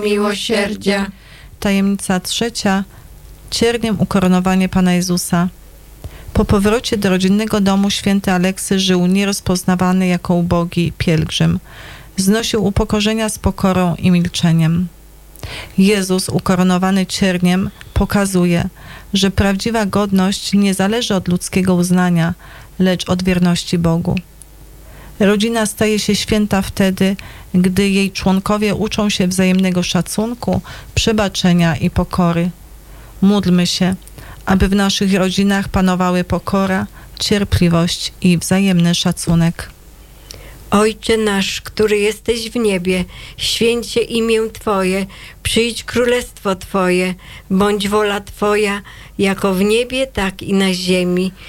miłosierdzia. Tajemnica trzecia. Cierniem ukoronowanie Pana Jezusa. Po powrocie do rodzinnego domu święty Aleksy żył nierozpoznawany jako ubogi pielgrzym. Znosił upokorzenia z pokorą i milczeniem. Jezus ukoronowany cierniem pokazuje, że prawdziwa godność nie zależy od ludzkiego uznania, lecz od wierności Bogu. Rodzina staje się święta wtedy, gdy jej członkowie uczą się wzajemnego szacunku, przebaczenia i pokory. Módlmy się, aby w naszych rodzinach panowały pokora, cierpliwość i wzajemny szacunek. Ojcze nasz, który jesteś w niebie, święć się imię Twoje, przyjdź królestwo Twoje, bądź wola Twoja, jako w niebie, tak i na ziemi.